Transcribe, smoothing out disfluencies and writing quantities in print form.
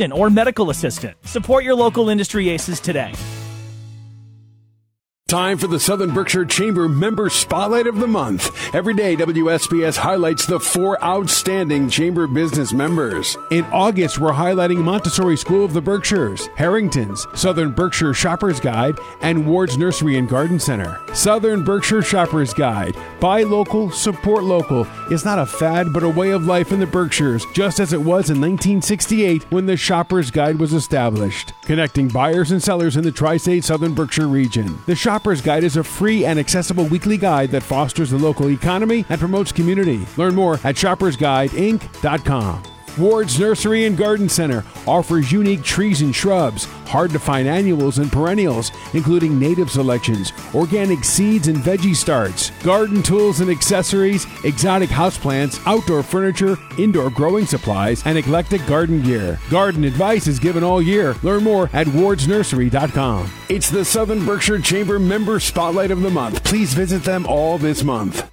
assistant or medical assistant. Support your local industry aces today. Time for the Southern Berkshire Chamber Member Spotlight of the Month. Every day, WSBS highlights the 4 outstanding Chamber business members. In August, we're highlighting Montessori School of the Berkshires, Harrington's, Southern Berkshire Shoppers Guide, and Ward's Nursery and Garden Center. Southern Berkshire Shoppers Guide. Buy local, support local. It's not a fad, but a way of life in the Berkshires, just as it was in 1968 when the Shoppers Guide was established. Connecting buyers and sellers in the Tri-State Southern Berkshire region. The Shoppers Guide is a free and accessible weekly guide that fosters the local economy and promotes community. Learn more at shoppersguideinc.com. Ward's Nursery and Garden Center offers unique trees and shrubs, hard-to-find annuals and perennials, including native selections, organic seeds and veggie starts, garden tools and accessories, exotic houseplants, outdoor furniture, indoor growing supplies, and eclectic garden gear. Garden advice is given all year. Learn more at wardsnursery.com. It's the Southern Berkshire Chamber Member Spotlight of the Month. Please visit them all this month.